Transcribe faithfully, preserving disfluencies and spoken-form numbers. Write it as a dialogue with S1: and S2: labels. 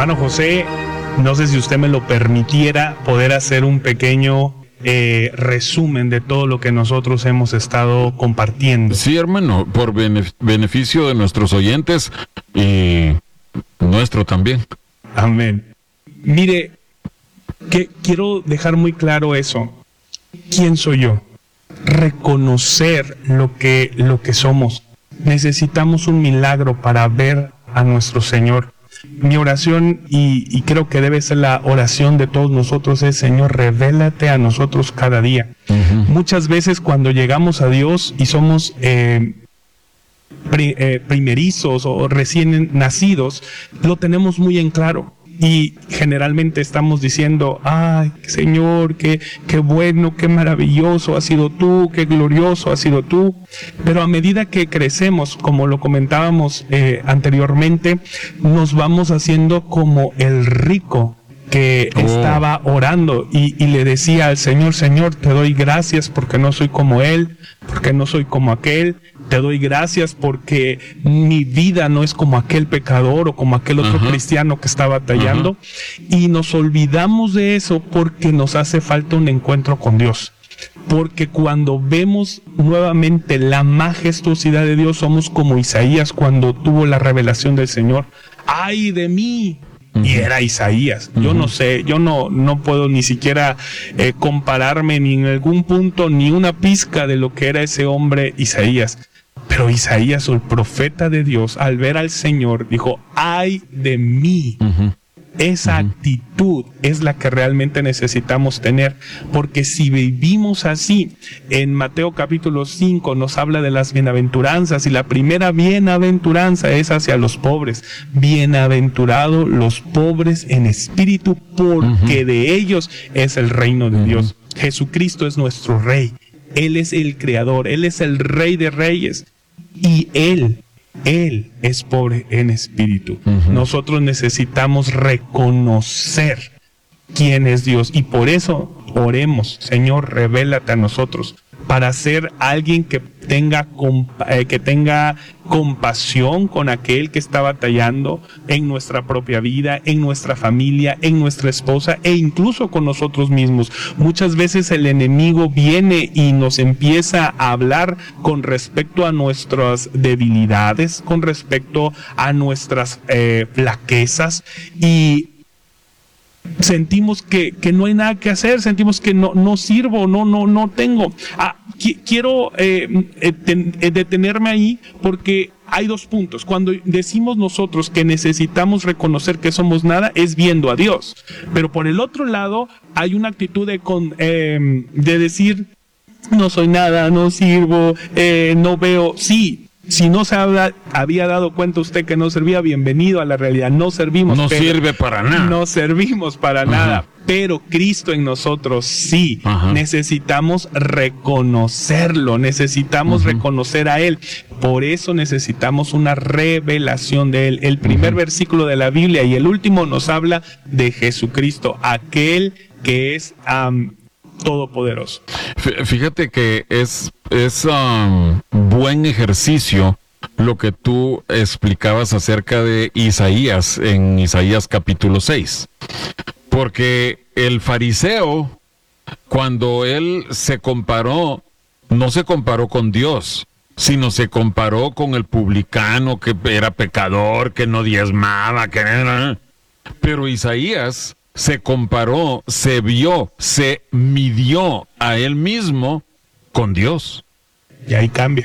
S1: Hermano José, no sé si usted me lo permitiera poder hacer un pequeño eh, resumen de todo lo que nosotros hemos estado compartiendo.
S2: Sí, hermano, por benef- beneficio de nuestros oyentes y nuestro también.
S1: Amén. Mire, que quiero dejar muy claro eso. ¿Quién soy yo? Reconocer lo que, lo que somos. Necesitamos un milagro para ver a nuestro Señor. Mi oración, y, y creo que debe ser la oración de todos nosotros, es: Señor, revélate a nosotros cada día. Uh-huh. Muchas veces cuando llegamos a Dios y somos eh, pri, eh, primerizos o recién nacidos, lo tenemos muy en claro. Y generalmente estamos diciendo: ay, Señor, qué, qué bueno, qué maravilloso has sido tú, qué glorioso has sido tú. Pero a medida que crecemos, como lo comentábamos eh, anteriormente, nos vamos haciendo como el rico que oh. estaba orando y, y le decía al Señor: Señor, te doy gracias porque no soy como él, porque no soy como aquel. Te doy gracias porque mi vida no es como aquel pecador o como aquel otro uh-huh. cristiano que está batallando. Uh-huh. Y nos olvidamos de eso porque nos hace falta un encuentro con Dios. Porque cuando vemos nuevamente la majestuosidad de Dios, somos como Isaías cuando tuvo la revelación del Señor. ¡Ay de mí! Uh-huh. Y era Isaías. Uh-huh. Yo no sé, yo no, no puedo ni siquiera eh, compararme ni en algún punto, ni una pizca de lo que era ese hombre Isaías. Pero Isaías, el profeta de Dios, al ver al Señor, dijo: ¡ay de mí! Uh-huh. Esa uh-huh. actitud es la que realmente necesitamos tener, porque si vivimos así, en Mateo capítulo cinco nos habla de las bienaventuranzas, y la primera bienaventuranza es hacia los pobres. Bienaventurados los pobres en espíritu, porque uh-huh. de ellos es el reino de uh-huh. Dios. Jesucristo es nuestro Rey. Él es el Creador, Él es el Rey de Reyes, y Él, Él es pobre en espíritu. Uh-huh. Nosotros necesitamos reconocer quién es Dios, y por eso oremos: Señor, revélate a nosotros, para ser alguien que tenga, compa- eh, que tenga compasión con aquel que está batallando en nuestra propia vida, en nuestra familia, en nuestra esposa e incluso con nosotros mismos. Muchas veces el enemigo viene y nos empieza a hablar con respecto a nuestras debilidades, con respecto a nuestras eh, flaquezas, y sentimos que, que no hay nada que hacer, sentimos que no, no sirvo, no, no, no tengo. Ah, qu- quiero eh, eh, ten, eh, detenerme ahí, porque hay dos puntos. Cuando decimos nosotros que necesitamos reconocer que somos nada, es viendo a Dios. Pero por el otro lado, hay una actitud de, con, eh, de decir: no soy nada, no sirvo, eh, no veo. Sí. Si no se habla, había dado cuenta usted que no servía, bienvenido a la realidad. No servimos.
S2: No sirve para nada.
S1: No servimos para uh-huh. nada. Pero Cristo en nosotros sí. Uh-huh. Necesitamos reconocerlo. Necesitamos uh-huh. reconocer a Él. Por eso necesitamos una revelación de Él. El primer uh-huh. versículo de la Biblia y el último nos habla de Jesucristo, aquel que es um, todopoderoso.
S2: Fíjate que es, es um, buen ejercicio lo que tú explicabas acerca de Isaías en Isaías capítulo seis. Porque el fariseo, cuando él se comparó, no se comparó con Dios, sino se comparó con el publicano que era pecador, que no diezmaba, que era... Pero Isaías se comparó, se vio, se midió a él mismo con Dios.
S1: Y ahí cambia.